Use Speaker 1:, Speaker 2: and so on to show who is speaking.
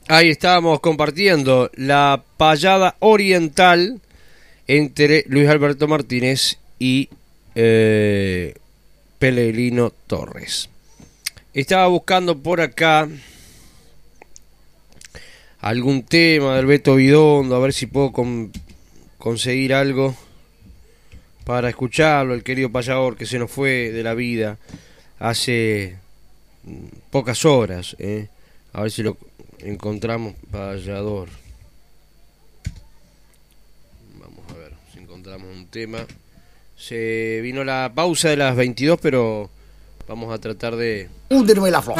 Speaker 1: Ahí estábamos compartiendo la payada oriental entre Luis Alberto Martínez y Pellegrino Torres. Estaba buscando por acá algún tema del Beto Bidondo, a ver si puedo conseguir algo para escucharlo, el querido payador que se nos fue de la vida hace pocas horas. A ver si lo encontramos, payador. Vamos a ver si encontramos un tema. Se vino la pausa de las 22, pero vamos a tratar de...
Speaker 2: Únderme la flor.